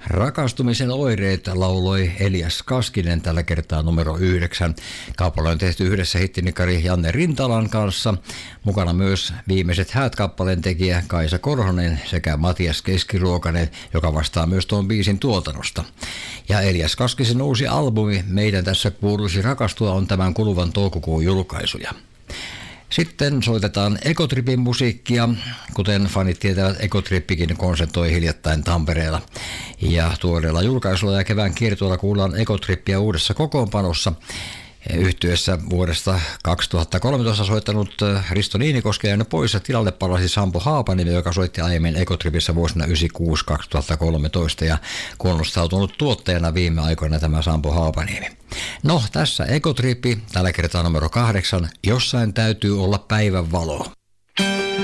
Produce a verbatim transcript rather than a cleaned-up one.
Rakastumisen oireet lauloi Elias Kaskinen tällä kertaa numero yhdeksän. Kappale on tehty yhdessä hittinikari Janne Rintalan kanssa. Mukana myös Viimeiset häät -kappaleen tekijä Kaisa Korhonen sekä Matias Keskiruokanen, joka vastaa myös tuon biisin tuotannosta. Ja Elias Kaskisen uusi albumi Meidän tässä kuuluisi rakastua on tämän kuluvan toukokuun julkaisuja. Sitten soitetaan Ekotripin musiikkia, kuten fanit tietävät, Ekotrippikin konsertoi hiljattain Tampereella. Ja tuoreella julkaisulla ja kevään kiertueella kuullaan Ekotrippiä uudessa kokoonpanossa. Yhtyessä vuodesta kaksituhattakolmetoista soittanut Risto Niinikoski jäi pois ja tilalle palasi Sampo Haapaniemi, joka soitti aiemmin Ekotripissä vuosina yhdeksänkymmentäkuusi kaksituhattakolmetoista ja kunnostautunut tuottajana viime aikoina tämä Sampo Haapaniemi. No, tässä Ekotrippi, tällä kertaa numero kahdeksan, Jossain täytyy olla päivänvalo.